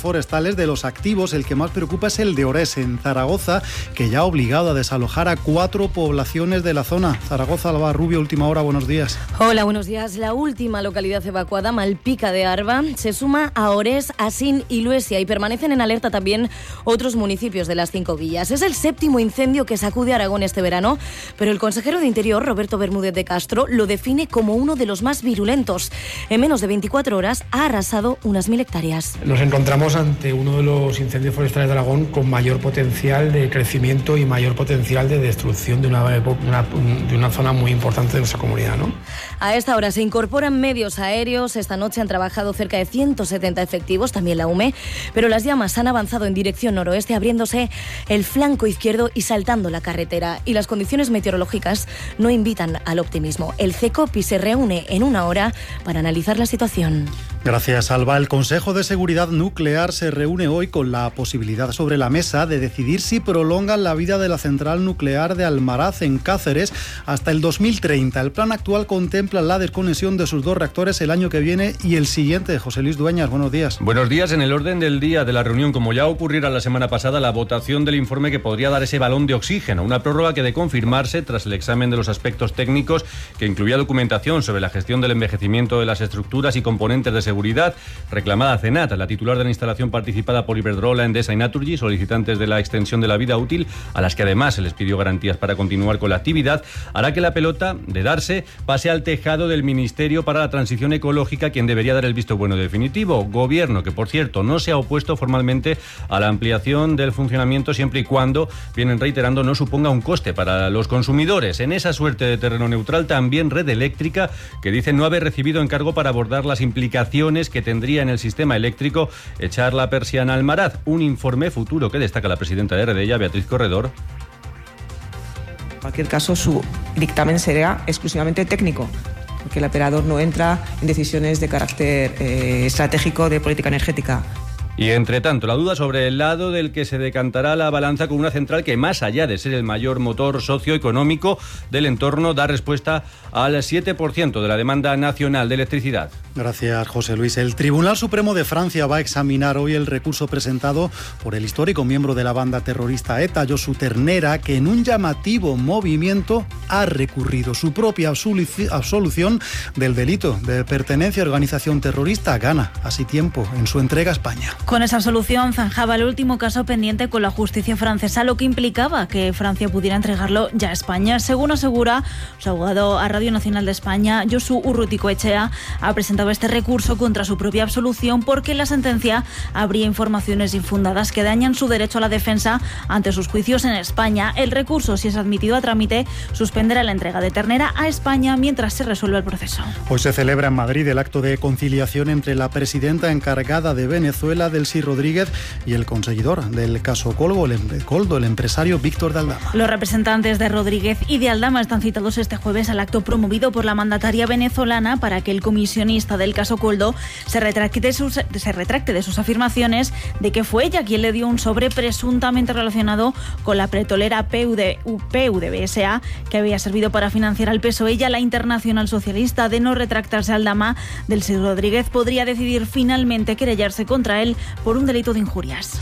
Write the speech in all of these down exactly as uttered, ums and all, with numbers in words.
forestales. De los activos, el que más preocupa es el de Orés, en Zaragoza, que ya ha obligado a desalojar a cuatro poblaciones de la zona. Zaragoza, Alba Rubio, última hora, buenos días. Hola, buenos días. La última localidad evacuada, Malpica de Arba, se suma a Orés, Asín y Luesia, y permanecen en alerta también otros municipios de las cinco villas. Es el séptimo incendio que sacude Aragón este verano, pero el consejero de Interior, Roberto Bermúdez de Castro, lo define como uno de los más virulentos. En menos de veinticuatro horas ha arrasado unas mil hectáreas. Nos encontramos ante uno de los incendios forestales de Aragón con mayor potencial de crecimiento y mayor potencial de destrucción de una, una, de una zona muy importante de nuestra comunidad, ¿no? A esta hora se incorporan medios aéreos. Esta noche han trabajado cerca de ciento setenta efectivos, también la U M E, pero las llamas han avanzado en dirección noroeste, abriéndose el flanco izquierdo y saltando la carretera. Y las condiciones meteorológicas no invitan al optimismo. El CECOPI se reúne en una hora para analizar la situación. Gracias, Alba. El Consejo de Seguridad Nuclear se reúne hoy con la posibilidad sobre la mesa de decidir si prolongan la vida de la central nuclear de Almaraz, en Cáceres, hasta el dos mil treinta. El plan actual contempla la desconexión de sus dos reactores el año que viene y el siguiente. José Luis Dueñas, buenos días. Buenos días. En el orden del día de la reunión, como ya ocurriera la semana pasada, la votación del informe que podría dar ese balón de oxígeno, una prórroga que, de confirmarse tras el examen de los aspectos técnicos, que incluía documentación sobre la gestión del envejecimiento de las estructuras y componentes de seguridad, reclamada a CENAT, la titular de la instalación participada por Iberdrola, Endesa y Naturgy, solicitantes de la extensión de la vida útil, a las que además se les pidió garantías para continuar con la actividad, hará que la pelota, de darse, pase al tejado del Ministerio para la Transición Ecológica, quien debería dar el visto bueno definitivo. Gobierno que, por cierto, no se ha opuesto formalmente a la ampliación del funcionamiento siempre y cuando, vienen reiterando, no suponga un coste para los consumidores. En esa suerte de terreno neutral, también Red Eléctrica, que dice no haber recibido encargo para abordar las implicaciones que tendría en el sistema eléctrico echar la persiana al Almaraz. Un informe futuro que destaca la presidenta de Redella, Beatriz Corredor. En cualquier caso, su dictamen será exclusivamente técnico, porque el operador no entra en decisiones de carácter eh, estratégico de política energética. Y entre tanto, la duda sobre el lado del que se decantará la balanza con una central que, más allá de ser el mayor motor socioeconómico del entorno, da respuesta al siete por ciento de la demanda nacional de electricidad. Gracias, José Luis. El Tribunal Supremo de Francia va a examinar hoy el recurso presentado por el histórico miembro de la banda terrorista ETA, Josu Ternera, que en un llamativo movimiento ha recurrido su propia absolución del delito de pertenencia a organización terrorista. Gana así tiempo en su entrega a España. Con esa absolución zanjaba el último caso pendiente con la justicia francesa, lo que implicaba que Francia pudiera entregarlo ya a España. Según asegura su abogado a Radio Nacional de España, Josu Urruticoechea, ha presentado este recurso contra su propia absolución porque la sentencia habría informaciones infundadas que dañan su derecho a la defensa ante sus juicios en España. El recurso, si es admitido a trámite, suspenderá la entrega de Ternera a España mientras se resuelve el proceso. Hoy se celebra en Madrid el acto de conciliación entre la presidenta encargada de Venezuela, Delcy Rodríguez, y el conseguidor del caso Coldo, el, Coldo, el empresario Víctor de Aldama. Los representantes de Rodríguez y de Aldama están citados este jueves al acto promovido por la mandataria venezolana para que el comisionista del caso Coldo se retracte de sus, se retracte de sus afirmaciones de que fue ella quien le dio un sobre presuntamente relacionado con la petrolera P U D V S A, que había servido para financiar al P S O E y a la Internacional Socialista. De no retractarse Aldama, Delcy Rodríguez podría decidir finalmente querellarse contra él por un delito de injurias.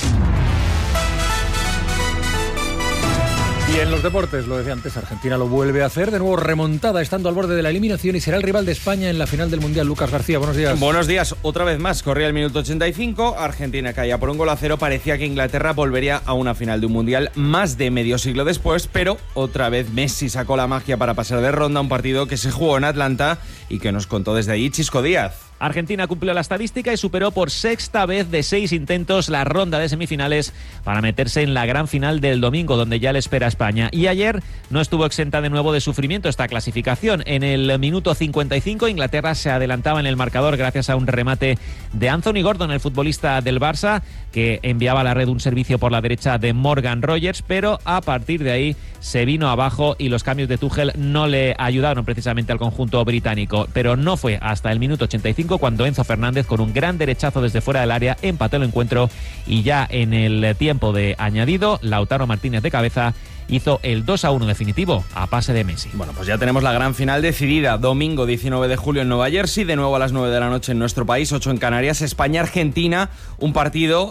Y en los deportes, lo decía antes, Argentina lo vuelve a hacer, de nuevo remontada, estando al borde de la eliminación, y será el rival de España en la final del Mundial. Lucas García, buenos días. Buenos días, otra vez más, corría el minuto ochenta y cinco, Argentina caía por un gol a cero, parecía que Inglaterra volvería a una final de un Mundial más de medio siglo después, pero otra vez Messi sacó la magia para pasar de ronda, un partido que se jugó en Atlanta y que nos contó desde allí Chisco Díaz. Argentina cumplió la estadística y superó por sexta vez de seis intentos la ronda de semifinales para meterse en la gran final del domingo, donde ya le espera España. Y ayer no estuvo exenta de nuevo de sufrimiento esta clasificación. En el minuto cincuenta y cinco, Inglaterra se adelantaba en el marcador gracias a un remate de Anthony Gordon, el futbolista del Barça, que enviaba a la red un servicio por la derecha de Morgan Rogers, pero a partir de ahí se vino abajo y los cambios de Tuchel no le ayudaron precisamente al conjunto británico. Pero no fue hasta el minuto ochenta y cinco cuando Enzo Fernández, con un gran derechazo desde fuera del área, empató el encuentro, y ya en el tiempo de añadido, Lautaro Martínez de cabeza hizo el dos a uno definitivo a pase de Messi. Bueno, pues ya tenemos la gran final decidida. Domingo diecinueve de julio en Nueva Jersey, de nuevo a las nueve de la noche en nuestro país, ocho en Canarias. España-Argentina, un partido